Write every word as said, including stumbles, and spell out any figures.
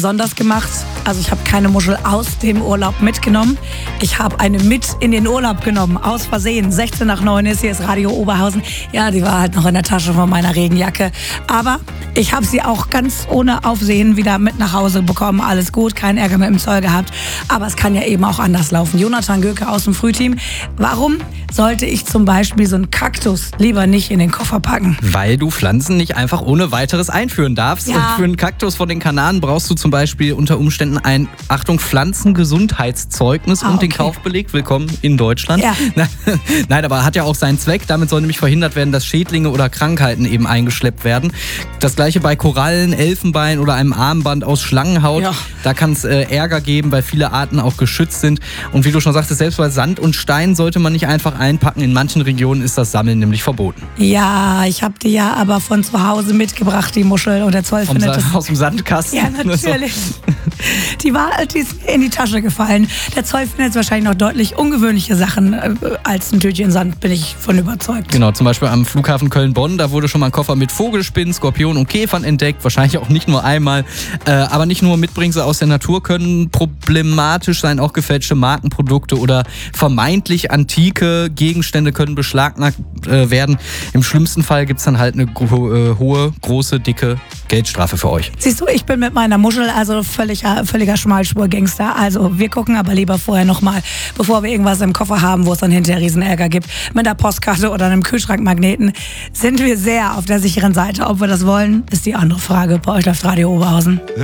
besonders gemacht. Also ich habe keine Muschel aus dem Urlaub mitgenommen. Ich habe eine mit in den Urlaub genommen, aus Versehen. sechzehn nach neun ist, hier ist Radio Oberhausen. Ja, die war halt noch in der Tasche von meiner Regenjacke. Aber ich habe sie auch ganz ohne Aufsehen wieder mit nach Hause bekommen. Alles gut, keinen Ärger mit dem Zoll gehabt. Aber es kann ja eben auch anders laufen. Jonathan Göke aus dem Frühteam. Warum sollte ich zum Beispiel so einen Kaktus lieber nicht in den Koffer packen? Weil du Pflanzen nicht einfach ohne weiteres einführen darfst. Ja. Für einen Kaktus von den Kanaren brauchst du zum Beispiel unter Umständen ein, Achtung, Pflanzengesundheitszeugnis Ah, und den okay. Kaufbeleg. Willkommen in Deutschland. Ja. Nein, aber hat ja auch seinen Zweck. Damit soll nämlich verhindert werden, dass Schädlinge oder Krankheiten eben eingeschleppt werden. Das gleiche bei Korallen, Elfenbein oder einem Armband aus Schlangenhaut. Ja. Da kann es äh, Ärger geben, weil viele Arten auch geschützt sind. Und wie du schon sagtest, selbst bei Sand und Stein sollte man nicht einfach einpacken. In manchen Regionen ist das Sammeln nämlich verboten. Ja, ich habe die ja aber von zu Hause mitgebracht, die Muschel. Und der Zoll Vom findet Sa- das. aus dem Sandkasten. Ja, natürlich. Die war, die ist mir in die Tasche gefallen. Der Zoll findet jetzt wahrscheinlich noch deutlich ungewöhnliche Sachen äh, als ein Tütchen Sand, bin ich von überzeugt. Genau, zum Beispiel am Flughafen Köln-Bonn, da wurde schon mal ein Koffer mit Vogelspinnen, Skorpionen und Käfern entdeckt, wahrscheinlich auch nicht nur einmal. Äh, aber nicht nur Mitbringsel aus der Natur können problematisch sein, auch gefälschte Markenprodukte oder vermeintlich antike Gegenstände können beschlagnahmt äh, werden. Im schlimmsten Fall gibt es dann halt eine gro- äh, hohe, große, dicke Geldstrafe für euch. Siehst du, ich bin mit meiner Muschel also völliger, völliger Schmalspur-Gangster. Also wir gucken aber lieber vorher nochmal, bevor wir irgendwas im Koffer haben, wo es dann hinterher Riesenärger gibt. Mit einer Postkarte oder einem Kühlschrankmagneten sind wir sehr auf der sicheren Seite. Ob wir das wollen, ist die andere Frage. Bei euch läuft Radio Oberhausen.